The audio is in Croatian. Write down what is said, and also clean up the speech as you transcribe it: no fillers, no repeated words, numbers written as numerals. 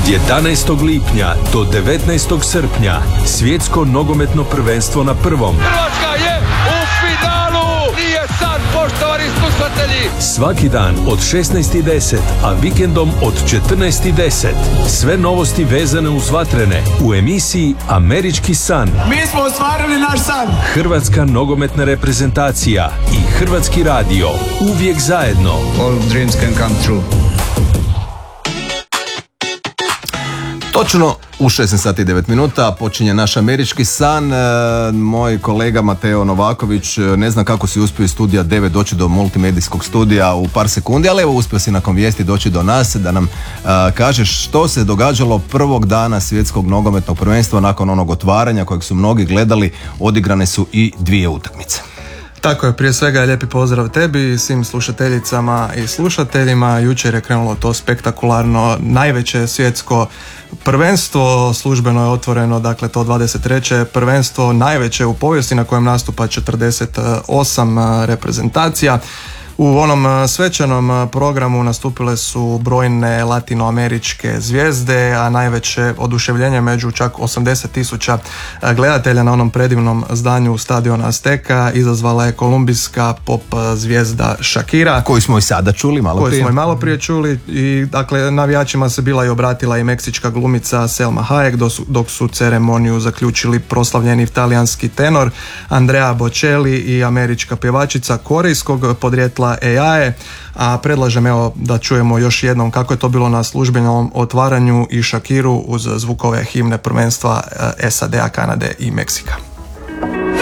11. lipnja do 19. srpnja svjetsko nogometno prvenstvo na prvom. Hrvatska je u finalu! Nije sad, poštovani slušatelji! Svaki dan od 16:10, a vikendom od 14:10. Sve novosti vezane uz vatrene u emisiji Američki san. Mi smo ostvarili naš san! Hrvatska nogometna reprezentacija i Hrvatski radio. Uvijek zajedno. All dreams can come true. Točno u 16 sati i 9 minuta počinje naš Američki san. Moj kolega Mateo Novaković, ne znam kako si uspio iz studija 9 doći do multimedijskog studija u par sekundi, ali evo uspio si nakon vijesti doći do nas da nam kažeš što se događalo prvog dana svjetskog nogometnog prvenstva nakon onog otvaranja kojeg su mnogi gledali. Odigrane su i 2 utakmice. Tako je, prije svega lijepi pozdrav tebi i svim slušateljicama i slušateljima. Jučer je krenulo to spektakularno najveće svjetsko prvenstvo, službeno je otvoreno, dakle to 23. prvenstvo, najveće u povijesti na kojem nastupa 48 reprezentacija. U onom svečanom programu nastupile su brojne latinoameričke zvijezde, a najveće oduševljenje među čak 80,000 gledatelja na onom predivnom zdanju stadiona Azteka izazvala je kolumbijska pop zvijezda Shakira. Koju smo i sada čuli malo prije. Koju smo i malo prije čuli i dakle navijačima se bila i obratila i meksička glumica Selma Hayek dok su ceremoniju zaključili proslavljeni talijanski tenor Andrea Bocelli i američka pjevačica korejskog podrijetla Ejae, a predlažem evo da čujemo još jednom kako je to bilo na službenom otvaranju i Shakiru uz zvukove himne prvenstva SAD-a, Kanade i Meksika.